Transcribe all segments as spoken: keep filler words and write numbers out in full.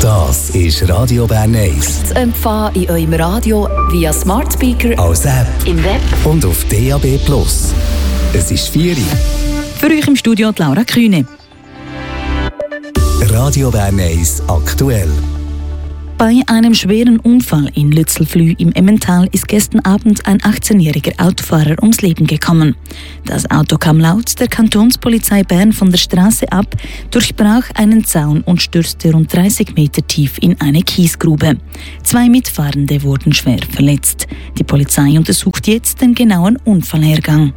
Das ist Radio Bern eins. Zu empfangen in eurem Radio via Smart Speaker, als App im Web und auf D A B Plus. Es ist vier Uhr. Für euch im Studio die Laura Kühne. Radio Bern eins aktuell. Bei einem schweren Unfall in Lützelflüh im Emmental ist gestern Abend ein achtzehnjähriger Autofahrer ums Leben gekommen. Das Auto kam laut der Kantonspolizei Bern von der Straße ab, durchbrach einen Zaun und stürzte rund dreißig Meter tief in eine Kiesgrube. Zwei Mitfahrende wurden schwer verletzt. Die Polizei untersucht jetzt den genauen Unfallhergang.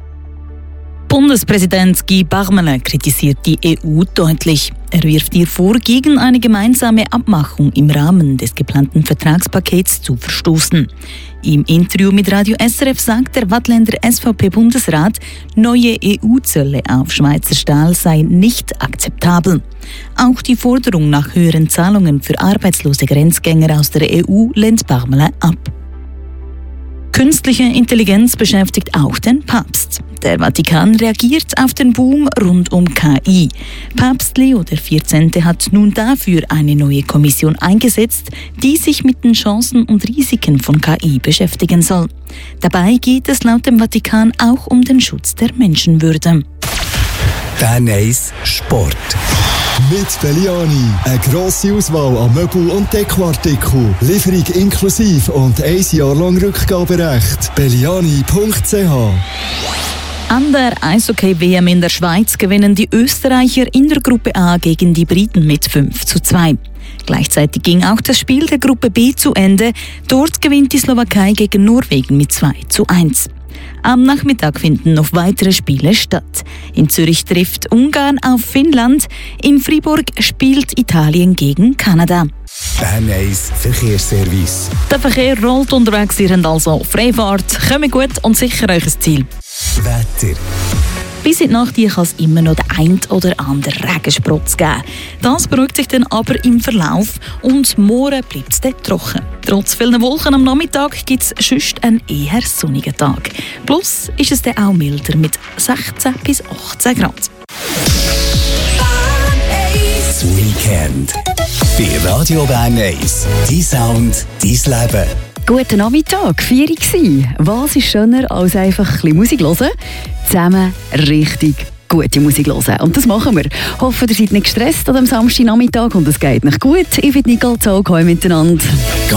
Bundespräsident Guy Parmelin kritisiert die E U deutlich. Er wirft ihr vor, gegen eine gemeinsame Abmachung im Rahmen des geplanten Vertragspakets zu verstoßen. Im Interview mit Radio S R F sagt der Waadtländer S V P-Bundesrat, neue E U-Zölle auf Schweizer Stahl seien nicht akzeptabel. Auch die Forderung nach höheren Zahlungen für arbeitslose Grenzgänger aus der E U lehnt Parmelin ab. Künstliche Intelligenz beschäftigt auch den Papst. Der Vatikan reagiert auf den Boom rund um K I. Papst Leo der vierzehnte hat nun dafür eine neue Kommission eingesetzt, die sich mit den Chancen und Risiken von K I beschäftigen soll. Dabei geht es laut dem Vatikan auch um den Schutz der Menschenwürde. Bern eins Sport. Mit Belliani. Eine grosse Auswahl an Möbel- und Dekoartikeln. Lieferung inklusive und ein Jahr lang Rückgaberecht. belliani punkt c h. An der Eishockey-W M in der Schweiz gewinnen die Österreicher in der Gruppe A gegen die Briten mit fünf zu zwei. Gleichzeitig ging auch das Spiel der Gruppe B zu Ende. Dort gewinnt die Slowakei gegen Norwegen mit zwei zu eins. Am Nachmittag finden noch weitere Spiele statt. In Zürich trifft Ungarn auf Finnland. In Fribourg spielt Italien gegen Kanada. Bern eins Verkehrsservice. Der Verkehr rollt unterwegs, ihr habt also Freifahrt. Kommt gut und sicher euch ein Ziel. Wetter. Bis in die Nacht kann es immer noch den ein oder anderen Regensprotz geben. Das beruhigt sich dann aber im Verlauf und morgen bleibt es dann trocken. Trotz vielen Wolken am Nachmittag gibt es sonst einen eher sonnigen Tag. Plus ist es dann auch milder mit sechzehn bis achtzehn Grad. Das Weekend. Bei Radio Bern eins. Dein Sound, dein Leben. Guten Nachmittag, vier Uhr. Was ist schöner als einfach ein bisschen Musik hören? Zusammen richtig gute Musik hören. Und das machen wir. Hoffen, ihr seid nicht gestresst an diesem Samstagnachmittag und es geht nicht gut. Ich bin Nicole Zog, heute miteinander.